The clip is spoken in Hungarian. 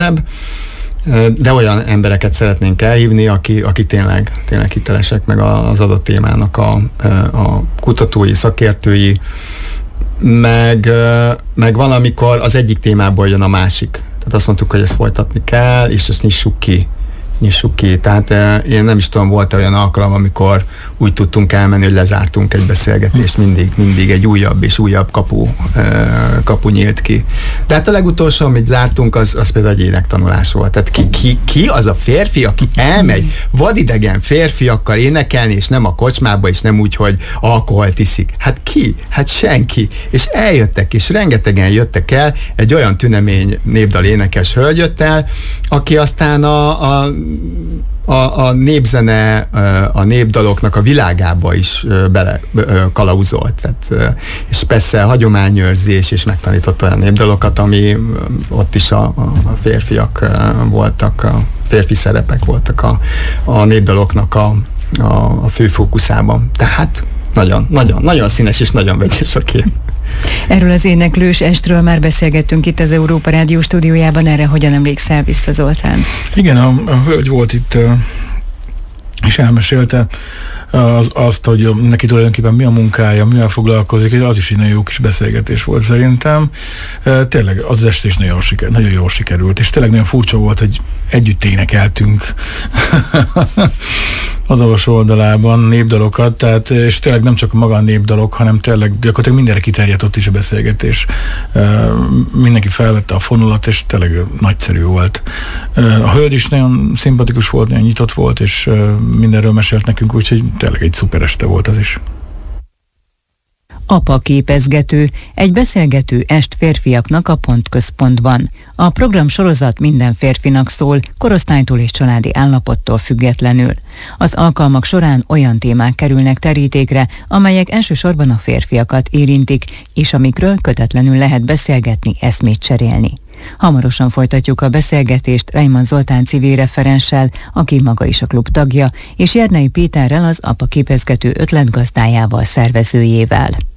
de olyan embereket szeretnénk elhívni, aki tényleg hitelesek, meg az adott témának a kutatói, szakértői, meg valamikor az egyik témából jön a másik. Tehát azt mondtuk, hogy ezt folytatni kell, és ezt nyissuk ki. Tehát én nem is tudom, volt olyan alkalom, amikor úgy tudtunk elmenni, hogy lezártunk egy beszélgetést, mindig egy újabb és újabb kapu nyílt ki. De hát a legutolsó, amit zártunk, az például egy énektanulás volt. Tehát ki az a férfi, aki elmegy vadidegen férfiakkal énekelni, és nem a kocsmába, és nem úgy, hogy alkoholt iszik. Hát ki? Hát senki. És eljöttek, és rengetegen jöttek el, egy olyan tünemény népdal énekes hölgy jött el, aki aztán a népzene, a népdaloknak a világába is bele kalauzolt. Tehát, és persze hagyományőrzés, és megtanított olyan népdalokat, ami ott is a férfiak voltak, a férfi szerepek voltak a népdaloknak a fő fókuszában. Tehát nagyon színes és nagyon vegyes a kép. Erről az éneklős estről már beszélgettünk itt az Európa Rádió stúdiójában, erre hogyan emlékszel vissza, Zoltán? Igen, a hölgy volt itt, és elmesélte azt, hogy neki tulajdonképpen mi a munkája, mivel foglalkozik, az is egy nagyon jó kis beszélgetés volt szerintem. Tényleg az este is nagyon jól sikerült, és tényleg nagyon furcsa volt, hogy együtt énekeltünk az Avas oldalában népdalokat, tehát, és tényleg nem csak maga a népdalok, hanem tényleg gyakorlatilag mindenre kiterjedt ott is a beszélgetés. Mindenki felvette a fonalat, és tényleg nagyszerű volt. A hölgy is nagyon szimpatikus volt, nagyon nyitott volt, és mindenről mesélt nekünk, úgyhogy tényleg egy szuper este volt az is. Apa képezgető, egy beszélgető est férfiaknak a Pontközpontban. A program sorozat minden férfinak szól, korosztálytól és családi állapottól függetlenül. Az alkalmak során olyan témák kerülnek terítékre, amelyek elsősorban a férfiakat érintik, és amikről kötetlenül lehet beszélgetni, eszmét cserélni. Hamarosan folytatjuk a beszélgetést Reimann Zoltán civil referenssel, aki maga is a klub tagja, és Jernei Péterrel, az apa képezgető ötletgazdájával, szervezőjével.